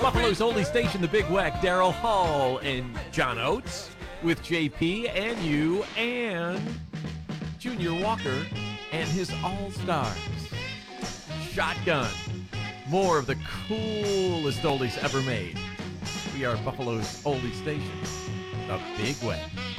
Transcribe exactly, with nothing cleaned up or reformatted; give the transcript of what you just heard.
Buffalo's Oldie Station, the Big Weck, Daryl Hall and John Oates with J P and you and Junior Walker and his All-Stars. Shotgun. More of the coolest oldies ever made. We are Buffalo's Oldie Station, the Big Weck.